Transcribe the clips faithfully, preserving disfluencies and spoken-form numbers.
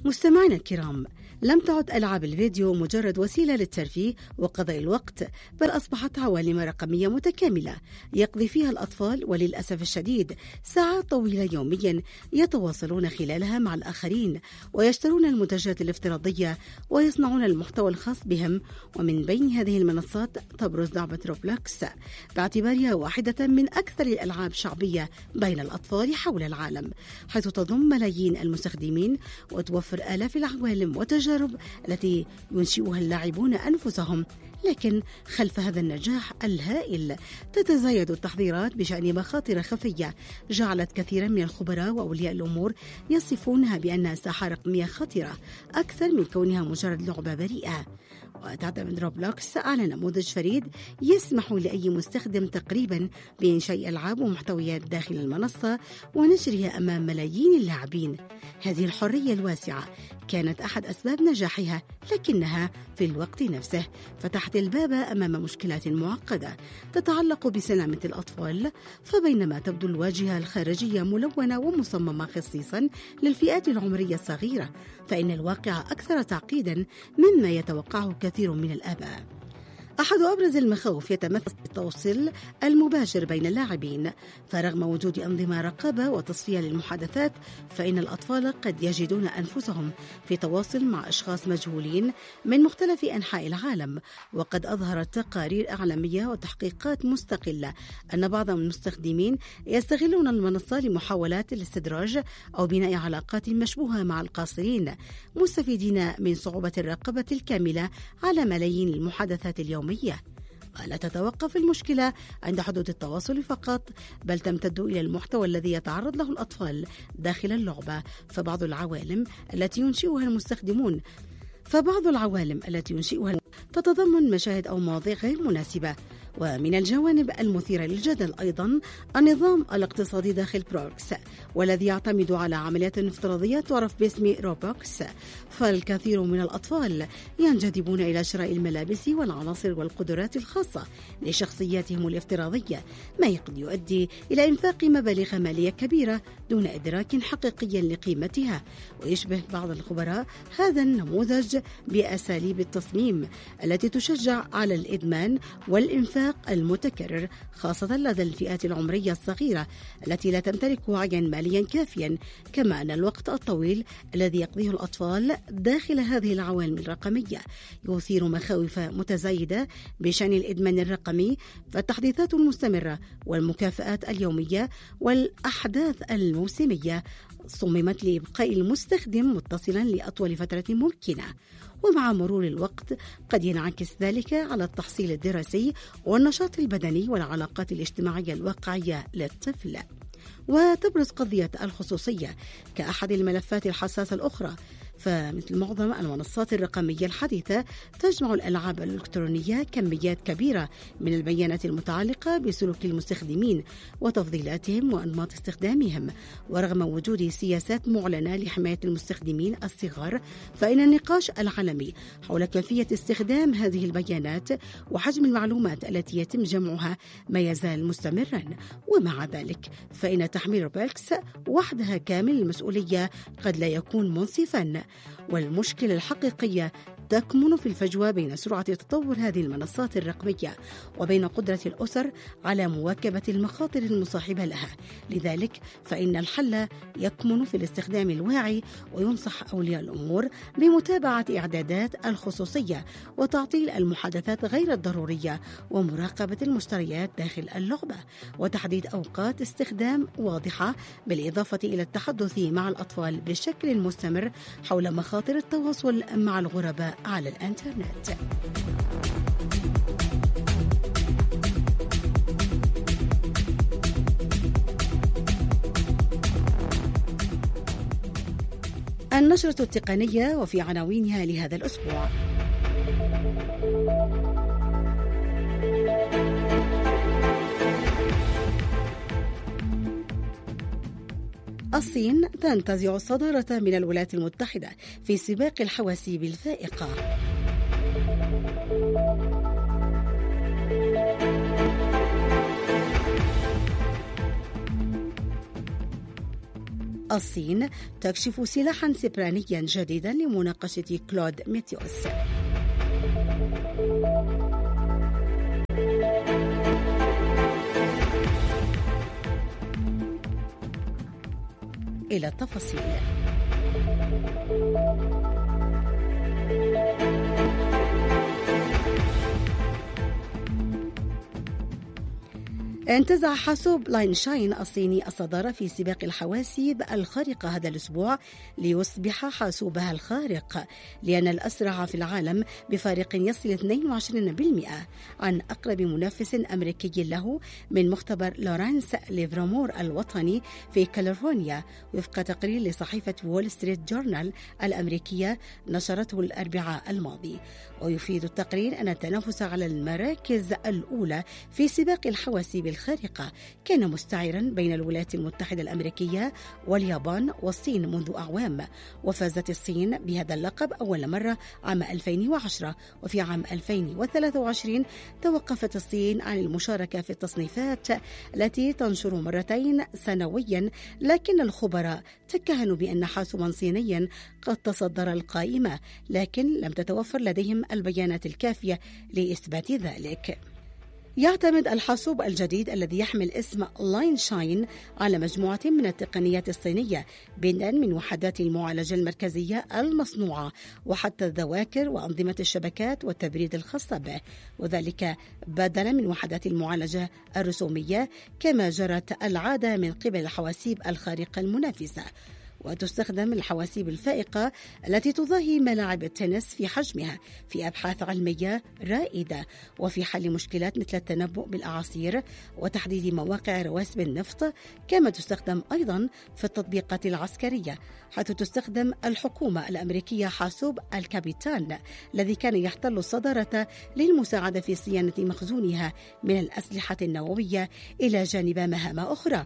مستمعينا الكرام، لم تعد ألعاب الفيديو مجرد وسيلة للترفيه وقضاء الوقت، بل أصبحت عوالم رقمية متكاملة يقضي فيها الأطفال وللأسف الشديد ساعات طويلة يوميا يتواصلون خلالها مع الآخرين ويشترون المنتجات الافتراضية ويصنعون المحتوى الخاص بهم. ومن بين هذه المنصات تبرز لعبة روبلوكس باعتبارها واحدة من أكثر الألعاب شعبية بين الأطفال حول العالم، حيث تضم ملايين المستخدمين وتوفر آلاف العوالم وتجارب التي ينشئها اللاعبون أنفسهم. لكن خلف هذا النجاح الهائل تتزايد التحذيرات بشأن مخاطر خفية جعلت كثيرا من الخبراء وأولياء الأمور يصفونها بأنها ساحة رقمية خطرة أكثر من كونها مجرد لعبة بريئة. وتعتمد روبلوكس على نموذج فريد يسمح لأي مستخدم تقريبا بإنشاء ألعاب ومحتويات داخل المنصة ونشرها أمام ملايين اللاعبين. هذه الحرية الواسعة كانت أحد أسباب نجاحها، لكنها في الوقت نفسه فتحت الباب أمام مشكلات معقدة تتعلق بسلامة الأطفال. فبينما تبدو الواجهة الخارجية ملونة ومصممة خصيصا للفئات العمرية الصغيرة، فإن الواقع أكثر تعقيدا مما يتوقعه كثير من الآباء. أحد أبرز المخاوف يتمثل في التواصل المباشر بين اللاعبين، فرغم وجود أنظمة رقابة وتصفية للمحادثات فإن الأطفال قد يجدون أنفسهم في تواصل مع أشخاص مجهولين من مختلف أنحاء العالم. وقد أظهرت تقارير إعلامية وتحقيقات مستقلة أن بعض المستخدمين يستغلون المنصة لمحاولات الاستدراج أو بناء علاقات مشبوهة مع القاصرين، مستفيدين من صعوبة الرقابة الكاملة على ملايين المحادثات اليومية. ولا تتوقف المشكلة عند حدود التواصل فقط، بل تمتد إلى المحتوى الذي يتعرض له الأطفال داخل اللعبة. فبعض العوالم التي ينشئها المستخدمون فبعض العوالم التي ينشئها تتضمن مشاهد أو مواضيع غير مناسبة. ومن الجوانب المثيرة للجدل أيضا النظام الاقتصادي داخل بروكس، والذي يعتمد على عمليات افتراضية تعرف باسم روبوكس. فالكثير من الأطفال ينجذبون إلى شراء الملابس والعناصر والقدرات الخاصة لشخصياتهم الافتراضية، ما قد يؤدي إلى إنفاق مبالغ مالية كبيرة دون إدراك حقيقي لقيمتها. ويشبه بعض الخبراء هذا النموذج بأساليب التصميم التي تشجع على الإدمان والإنفاق المتكرر، خاصة لدى الفئات العمرية الصغيرة التي لا تمتلك وعيا ماليا كافيا. كما أن الوقت الطويل الذي يقضيه الأطفال داخل هذه العوالم الرقمية يثير مخاوف متزايدة بشأن الإدمان الرقمي. فالتحديثات المستمرة والمكافآت اليومية والأحداث الموسمية صممت لإبقاء المستخدم متصلا لأطول فترة ممكنة. ومع مرور الوقت قد ينعكس ذلك على التحصيل الدراسي والنشاط البدني والعلاقات الاجتماعية الواقعية للطفل. وتبرز قضية الخصوصية كأحد الملفات الحساسة الأخرى، فمثل معظم المنصات الرقمية الحديثة تجمع الألعاب الإلكترونية كميات كبيرة من البيانات المتعلقة بسلوك المستخدمين وتفضيلاتهم وأنماط استخدامهم. ورغم وجود سياسات معلنة لحماية المستخدمين الصغار، فإن النقاش العالمي حول كيفية استخدام هذه البيانات وحجم المعلومات التي يتم جمعها ما يزال مستمرا. ومع ذلك فإن تحميل روبلوكس وحدها كامل المسؤولية قد لا يكون منصفا، والمشكلة الحقيقية تكمن في الفجوة بين سرعة تطور هذه المنصات الرقمية وبين قدرة الأسر على مواكبة المخاطر المصاحبة لها. لذلك فإن الحل يكمن في الاستخدام الواعي، وينصح أولياء الأمور بمتابعة إعدادات الخصوصية وتعطيل المحادثات غير الضرورية ومراقبة المشتريات داخل اللعبة وتحديد أوقات استخدام واضحة، بالإضافة إلى التحدث مع الأطفال بشكل مستمر حول مخاطر التواصل مع الغرباء على الإنترنت. النشرة التقنية وفي عناوينها لهذا الأسبوع: الصين تنتزع الصدارة من الولايات المتحدة في سباق الحواسيب الفائقة. الصين تكشف سلاحا سبرانيا جديدا لمناقشة كلود ميتيوس. إلى التفاصيل. انتزع حاسوب لاين شاين الصيني الصدارة في سباق الحواسيب الخارقة هذا الأسبوع ليصبح حاسوبها الخارق، لأن الأسرع في العالم بفارق يصل اثنين وعشرين بالمئة عن أقرب منافس أمريكي له من مختبر لورانس ليفرامور الوطني في كاليفورنيا، وفق تقرير لصحيفة وول ستريت جورنال الأمريكية نشرته الأربعاء الماضي. ويفيد التقرير أن التنافس على المراكز الأولى في سباق الحواسيب الخارقة كان مستعرا بين الولايات المتحدة الأمريكية واليابان والصين منذ أعوام، وفازت الصين بهذا اللقب أول مرة عام ألفين وعشرة، وفي عام ألفين وثلاثة وعشرين توقفت الصين عن المشاركة في التصنيفات التي تنشر مرتين سنويا، لكن الخبراء تكهنوا بأن حاسوبا صينيا قد تصدر القائمة، لكن لم تتوفر لديهم البيانات الكافية لإثبات ذلك. يعتمد الحاسوب الجديد الذي يحمل اسم لاين شاين على مجموعة من التقنيات الصينية، بدءا من وحدات المعالجة المركزية المصنوعة وحتى الذواكر وأنظمة الشبكات والتبريد الخاصة به، وذلك بدلا من وحدات المعالجة الرسومية كما جرت العادة من قبل الحواسيب الخارقة المنافسة. وتستخدم الحواسيب الفائقة التي تضاهي ملاعب التنس في حجمها في أبحاث علمية رائدة وفي حل مشكلات مثل التنبؤ بالأعاصير وتحديد مواقع رواسب النفط، كما تستخدم أيضا في التطبيقات العسكرية، حيث تستخدم الحكومة الأمريكية حاسوب الكابيتان الذي كان يحتل الصدارة للمساعدة في صيانة مخزونها من الأسلحة النووية إلى جانب مهام أخرى.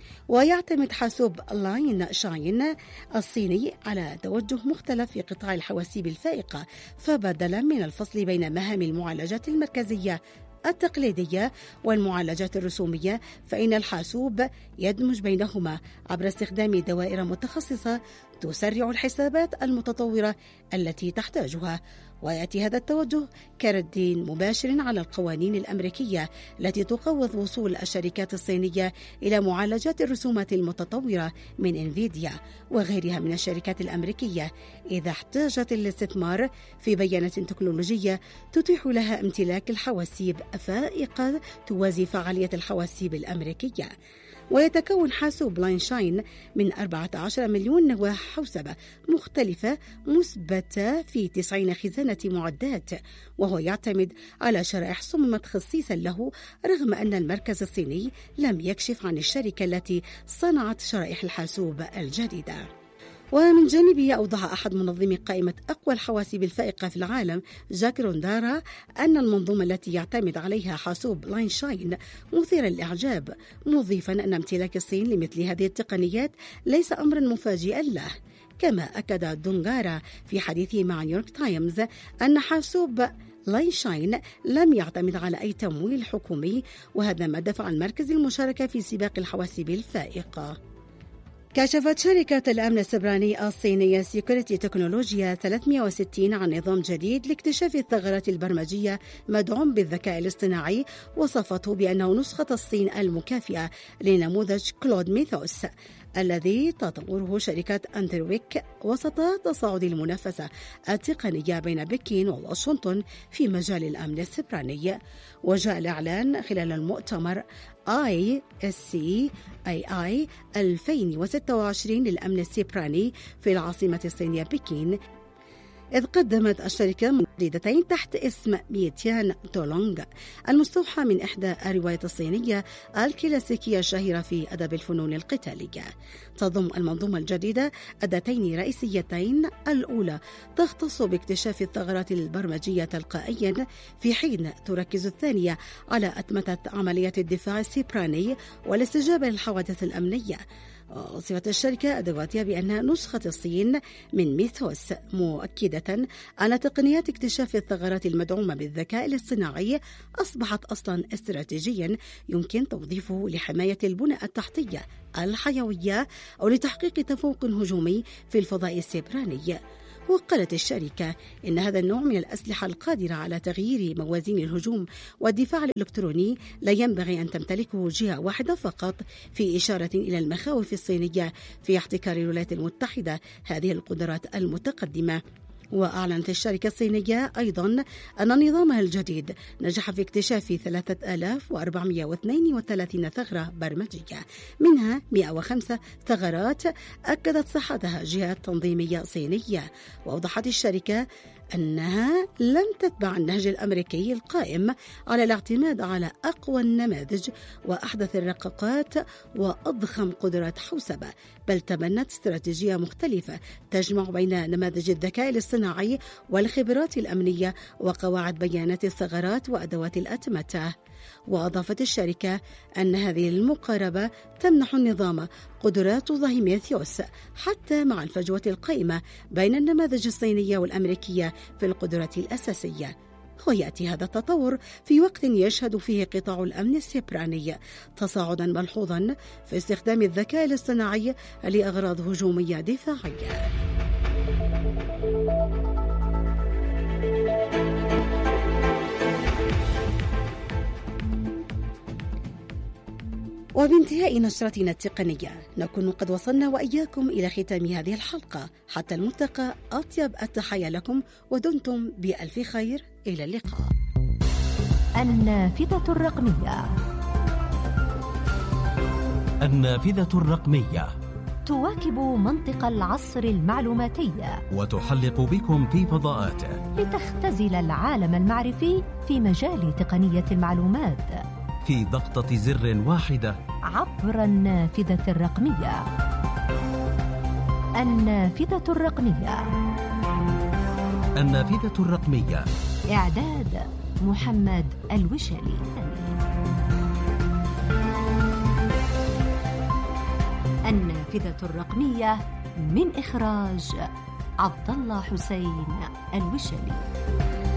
ويعتمد حاسوب لاين شاين الصيني على توجه مختلف في قطاع الحواسيب الفائقة، فبدلا من الفصل بين مهام المعالجات المركزية التقليدية والمعالجات الرسومية، فإن الحاسوب يدمج بينهما عبر استخدام دوائر متخصصة تسرع الحسابات المتطورة التي تحتاجها. ويأتي هذا التوجه كرد مباشر على القوانين الأمريكية التي تقوض وصول الشركات الصينية إلى معالجات الرسومات المتطورة من إنفيديا وغيرها من الشركات الأمريكية إذا احتاجت الاستثمار في بيانات تكنولوجية تتيح لها امتلاك الحواسيب فائقة توازي فعالية الحواسيب الأمريكية. ويتكون حاسوب لاين شاين من أربعة عشر مليون نواة حوسبة مختلفة مثبتة في تسعين خزانة معدات، وهو يعتمد على شرائح صممت خصيصا له، رغم أن المركز الصيني لم يكشف عن الشركة التي صنعت شرائح الحاسوب الجديدة. ومن جانبه أوضح أحد منظمي قائمة أقوى الحواسيب الفائقة في العالم جاك روندارا أن المنظومة التي يعتمد عليها حاسوب لاين شاين مثيرة للإعجاب، مضيفا أن امتلاك الصين لمثل هذه التقنيات ليس أمرا مفاجئا له. كما أكد دونغارا في حديثه مع نيويورك تايمز أن حاسوب لاين شاين لم يعتمد على أي تمويل حكومي، وهذا ما دفع المركز المشاركة في سباق الحواسيب الفائقة. كشفت شركة الأمن السبراني الصينية سيكوريتي تكنولوجيا ثلاثمئة وستين عن نظام جديد لاكتشاف الثغرات البرمجية مدعوم بالذكاء الاصطناعي، وصفته بأنه نسخة الصين المكافئة لنموذج كلود ميثوس الذي تطوره شركة أندرويك وسط تصاعد المنافسة التقنية بين بكين وواشنطن في مجال الأمن السبراني. وجاء الإعلان خلال المؤتمر آي إس سي آي آي ألفين وستة وعشرين للأمن السبراني في العاصمة الصينية بكين، إذ قدمت الشركة منتديتين تحت اسم ميتيان تولونغ المستوحى من إحدى الروايات الصينية الكلاسيكية الشهيرة في أدب الفنون القتالية. تضم المنظومة الجديدة أداتين رئيسيتين، الأولى تختص باكتشاف الثغرات البرمجية تلقائيا، في حين تركز الثانية على أتمتة عملية الدفاع السيبراني والاستجابة للحوادث الأمنية. وصفت الشركة أدواتها بأنها نسخة الصين من ميثوس، مؤكدة أن تقنيات اكتشاف الثغرات المدعومة بالذكاء الاصطناعي أصبحت أصلا استراتيجيا يمكن توظيفه لحماية البنى التحتية الحيوية أو لتحقيق تفوق هجومي في الفضاء السيبراني. وقالت الشركة إن هذا النوع من الأسلحة القادرة على تغيير موازين الهجوم والدفاع الإلكتروني لا ينبغي أن تمتلكه جهة واحدة فقط، في إشارة إلى المخاوف الصينية في احتكار الولايات المتحدة هذه القدرات المتقدمة. وأعلنت الشركة الصينية أيضا أن نظامها الجديد نجح في اكتشاف ثلاثة آلاف وأربعمائة واثنين وثلاثين ثغرة برمجية، منها مئة وخمسة ثغرات أكدت صحتها جهات تنظيمية صينية. وأوضحت الشركة أنها لم تتبع النهج الأمريكي القائم على الاعتماد على أقوى النماذج وأحدث الرقاقات وأضخم قدرات حوسبة، بل تبنت استراتيجية مختلفة تجمع بين نماذج الذكاء الاصطناعي والخبرات الأمنية وقواعد بيانات الثغرات وأدوات الأتمتة. وأضافت الشركة أن هذه المقاربة تمنح النظام قدرات ضخمة ميثوس حتى مع الفجوة القائمة بين النماذج الصينية والأمريكية في القدرات الأساسية. ويأتي هذا التطور في وقت يشهد فيه قطاع الأمن السيبراني تصاعدا ملحوظا في استخدام الذكاء الاصطناعي لأغراض هجومية دفاعية. وبانتهاء نشرتنا التقنية نكون قد وصلنا وإياكم إلى ختام هذه الحلقة. حتى الملتقى، أطيب التحية لكم ودمتم بألف خير. إلى اللقاء. النافذة الرقمية. النافذة الرقمية تواكب منطق العصر المعلوماتي وتحلق بكم في فضاءاته لتختزل العالم المعرفي في مجال تقنية المعلومات في ضغطة زر واحدة عبر النافذة الرقمية. النافذة الرقمية. النافذة الرقمية. إعداد محمد الوشلي. النافذة الرقمية من إخراج عبد الله حسين الوشلي.